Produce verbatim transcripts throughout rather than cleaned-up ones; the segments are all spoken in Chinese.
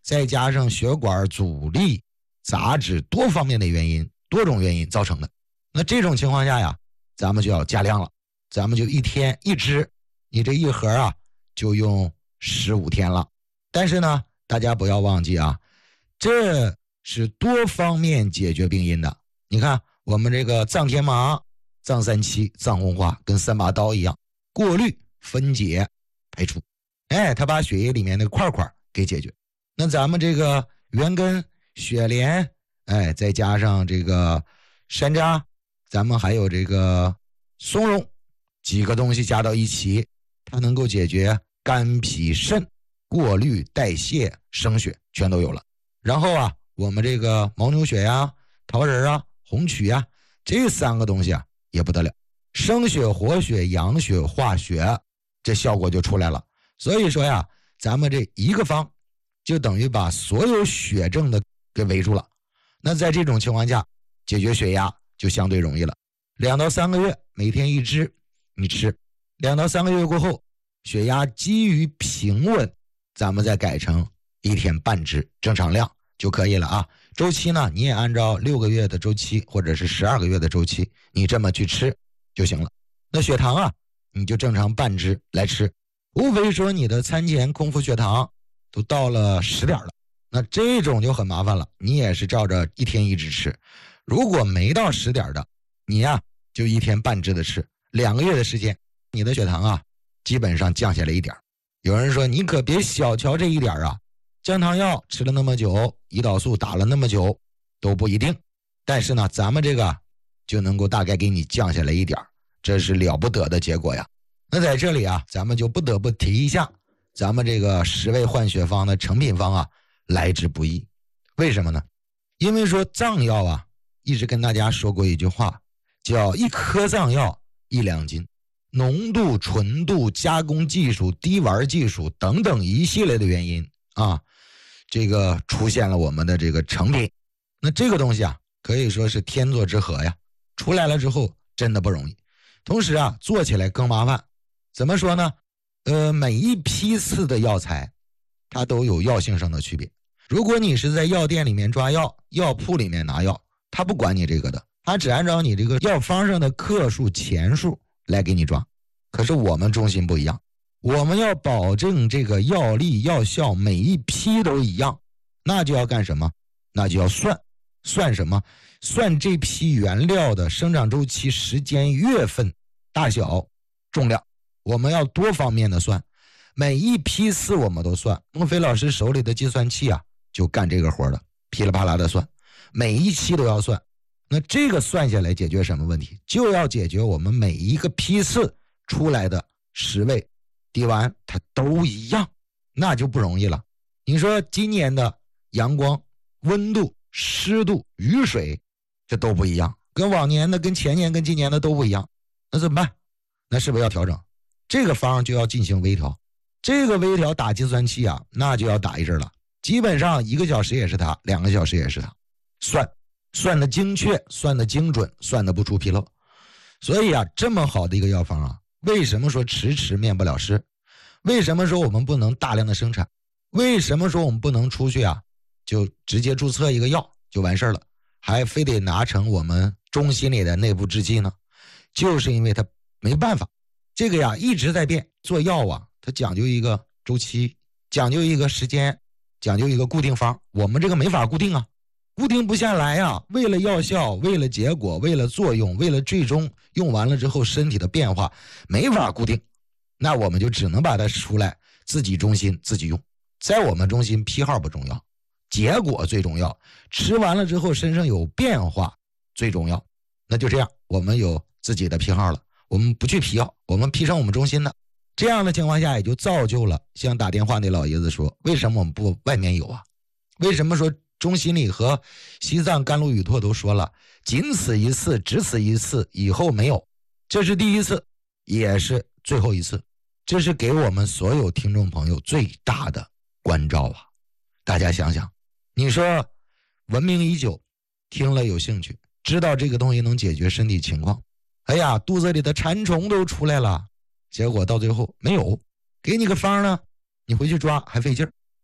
再加上血管阻力、杂质多方面的原因，多种原因造成的。那这种情况下呀，咱们就要加量了，咱们就一天一支，你这一盒啊就用十五天了。但是呢，大家不要忘记啊，这是多方面解决病因的。你看我们这个藏天麻、藏三七、藏红花跟三把刀一样，过滤、分解、排除，哎，它把血液里面的块块给解决。那咱们这个元根、雪莲，哎，再加上这个山楂，咱们还有这个松茸，几个东西加到一起，它能够解决肝脾肾、过滤、代谢、生血全都有了。然后啊，我们这个牦牛血呀、桃仁啊、红曲呀，这三个东西啊也不得了，生血、活血、养血、化血，这效果就出来了。所以说呀，咱们这一个方就等于把所有血症的给围住了。那在这种情况下，解决血压就相对容易了。两到三个月，每天一支，你吃。两到三个月过后，血压基于平稳，咱们再改成一天半支，正常量就可以了啊。周期呢，你也按照六个月的周期或者是十二个月的周期，你这么去吃就行了。那血糖啊，你就正常半支来吃，无非说你的餐前空腹血糖都到了十点了，那这种就很麻烦了，你也是照着一天一支吃。如果没到十点的，你呀、啊、就一天半支的吃，两个月的时间，你的血糖啊基本上降下来一点。有人说你可别小瞧这一点啊，降糖药吃了那么久，胰岛素打了那么久都不一定，但是呢咱们这个就能够大概给你降下来一点，这是了不得的结果呀。那在这里啊，咱们就不得不提一下咱们这个十味换血方的成品方啊来之不易。为什么呢？因为说藏药啊，一直跟大家说过一句话，叫一颗藏药一两斤，浓度、纯度、加工技术、滴丸技术等等一系列的原因啊，这个出现了我们的这个成品。那这个东西啊，可以说是天作之合呀，出来了之后真的不容易，同时啊做起来更麻烦。怎么说呢？呃，每一批次的药材它都有药性上的区别。如果你是在药店里面抓药，药铺里面拿药，他不管你这个的，他只按照你这个药方上的克数、钱数来给你抓。可是我们中心不一样，我们要保证这个药力、药效每一批都一样，那就要干什么？那就要算。算什么？算这批原料的生长周期、时间、月份、大小、重量，我们要多方面的算，每一批次我们都算。孟非老师手里的计算器啊，就干这个活的，噼里啪啦的算，每一期都要算。那这个算下来解决什么问题？就要解决我们每一个批次出来的十味滴丸它都一样，那就不容易了。你说今年的阳光、温度、湿度、雨水，这都不一样，跟往年的、跟前年、跟今年的都不一样，那怎么办？那是不是要调整？这个方就要进行微调。这个微调打计算器啊，那就要打一阵了，基本上一个小时也是它，两个小时也是它，算算的精确，算的精准，算的不出纰漏。所以啊，这么好的一个药方啊，为什么说迟迟面不了师？为什么说我们不能大量的生产？为什么说我们不能出去啊就直接注册一个药就完事了，还非得拿成我们中心里的内部制剂呢？就是因为它没办法，这个呀一直在变。做药啊，它讲究一个周期，讲究一个时间，讲究一个固定方，我们这个没法固定啊，固定不下来啊。为了药效，为了结果，为了作用，为了最终用完了之后身体的变化，没法固定，那我们就只能把它出来，自己中心自己用。在我们中心批号不重要，结果最重要，吃完了之后身上有变化最重要。那就这样，我们有自己的批号了，我们不去批药，我们批上我们中心的。这样的情况下也就造就了像打电话那老爷子说，为什么我们不外面有啊？为什么说中心里和西藏甘露雨拓都说了，仅此一次，只此一次，以后没有。这是第一次，也是最后一次，这是给我们所有听众朋友最大的关照啊！大家想想，你说闻名已久，听了有兴趣，知道这个东西能解决身体情况，哎呀，肚子里的馋虫都出来了，结果到最后没有，给你个方呢，你回去抓还费劲儿。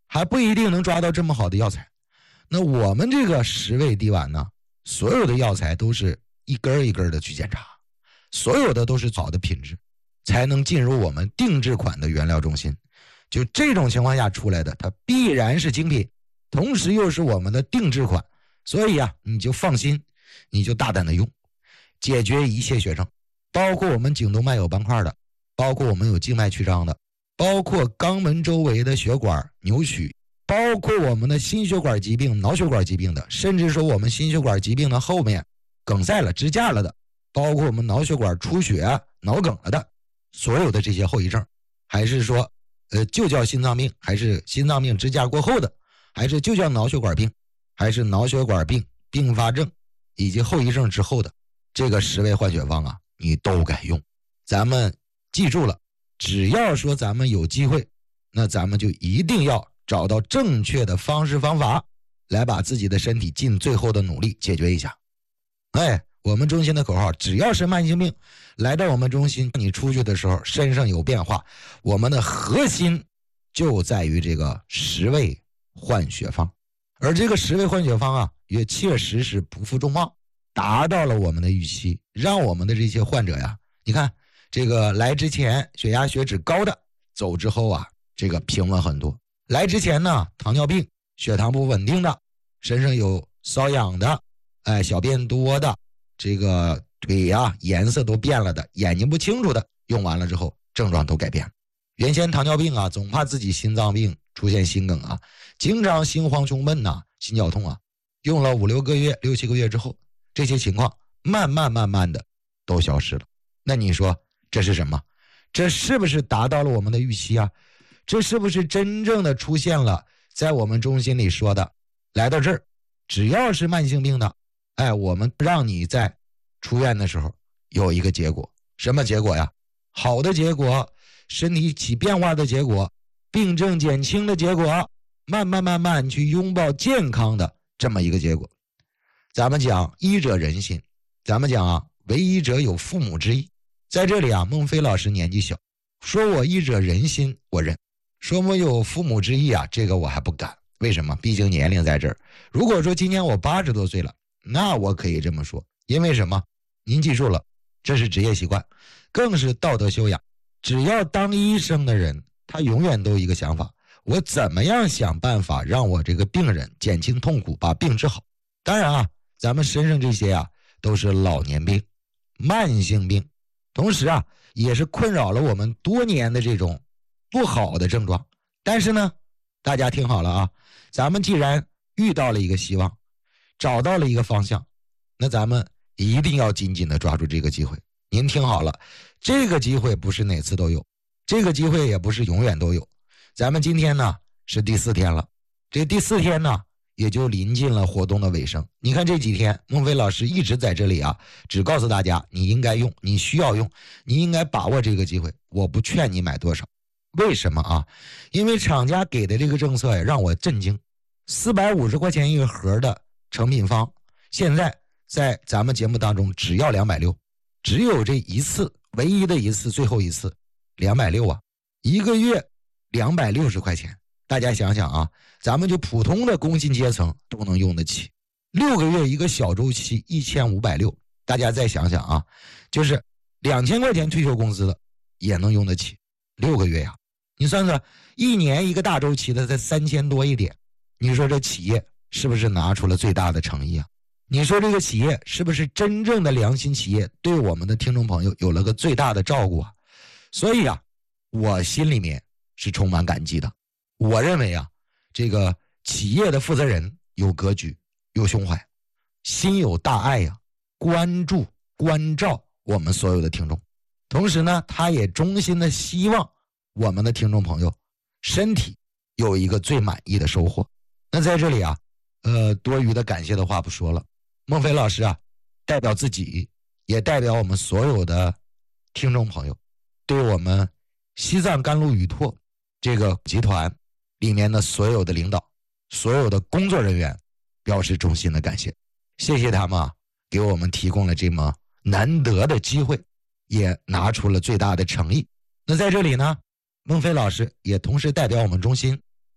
还不一定能抓到这么好的药材。那我们这个十味滴丸呢，所有的药材都是一根一根的去检查，所有的都是好的品质，才能进入我们定制款的原料中心。就这种情况下出来的，它必然是精品，同时又是我们的定制款。所以啊，你就放心，你就大胆的用，解决一切血症，包括我们颈动脉有斑块的，包括我们有静脉曲张的，包括肛门周围的血管扭曲，包括我们的心血管疾病、脑血管疾病的，甚至说我们心血管疾病的后面梗塞了、支架了的，包括我们脑血管出血、脑梗了的，所有的这些后遗症，还是说呃，就叫心脏病，还是心脏病支架过后的，还是就叫脑血管病，还是脑血管病并发症以及后遗症之后的，这个十味换血方啊，你都该用。咱们记住了，只要说咱们有机会，那咱们就一定要找到正确的方式方法，来把自己的身体尽最后的努力解决一下。哎，我们中心的口号，只要是慢性病来到我们中心，你出去的时候身上有变化，我们的核心就在于这个十味换血方。而这个十味换血方啊，也确实是不负众望，达到了我们的预期，让我们的这些患者呀，你看这个来之前血压血脂高的，走之后啊，这个平稳很多。来之前呢，糖尿病血糖不稳定的，身上有瘙痒的，哎，小便多的，这个腿呀颜色都变了的，眼睛不清楚的，用完了之后症状都改变了。原先糖尿病啊，总怕自己心脏病出现心梗啊，经常心慌胸闷呐、啊，心绞痛啊，用了五六个月六七个月之后，这些情况慢慢慢慢的都消失了。那你说这是什么？这是不是达到了我们的预期啊？这是不是真正的出现了在我们中心里说的，来到这儿只要是慢性病的，哎，我们让你在出院的时候有一个结果。什么结果呀？好的结果，身体起变化的结果，病症减轻的结果，慢慢慢慢去拥抱健康的这么一个结果。咱们讲医者仁心，咱们讲啊，为医者有父母之义。在这里啊，孟非老师年纪小，说我医者仁心我认，说我有父母之义啊，这个我还不敢。为什么？毕竟年龄在这儿。如果说今年我八十多岁了，那我可以这么说。因为什么？您记住了，这是职业习惯，更是道德修养。只要当医生的人，他永远都有一个想法，我怎么样想办法让我这个病人减轻痛苦，把病治好。当然啊，咱们身上这些啊都是老年病、慢性病，同时啊也是困扰了我们多年的这种不好的症状。但是呢，大家听好了啊，咱们既然遇到了一个希望，找到了一个方向，那咱们一定要紧紧的抓住这个机会。您听好了，这个机会不是哪次都有，这个机会也不是永远都有。咱们今天呢是第四天了，这第四天呢也就临近了活动的尾声。你看这几天孟非老师一直在这里啊，只告诉大家你应该用，你需要用，你应该把握这个机会。我不劝你买多少，为什么啊？因为厂家给的这个政策呀让我震惊，四百五十块钱一个盒的成品方，现在在咱们节目当中只要两百六十，只有这一次，唯一的一次，最后一次两百六十啊，一个月两百六十块钱。大家想想啊，咱们就普通的工薪阶层都能用得起，六个月一个小周期一千五百六十，大家再想想啊，就是两千块钱退休工资的也能用得起，六个月呀、啊，你算算一年一个大周期的才三千多一点，你说这企业是不是拿出了最大的诚意啊？你说这个企业是不是真正的良心企业，对我们的听众朋友有了个最大的照顾啊？所以啊，我心里面是充满感激的。我认为啊，这个企业的负责人有格局、有胸怀，心有大爱呀、啊，关注、关照我们所有的听众。同时呢，他也衷心的希望我们的听众朋友身体有一个最满意的收获。那在这里啊，呃，多余的感谢的话不说了。孟非老师啊，代表自己，也代表我们所有的听众朋友，对我们西藏甘露雨拓这个集团里面的所有的领导、所有的工作人员表示衷心的感谢。谢谢他们啊，给我们提供了这么难得的机会，也拿出了最大的诚意。那在这里呢，孟非老师也同时代表我们中心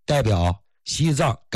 代表西藏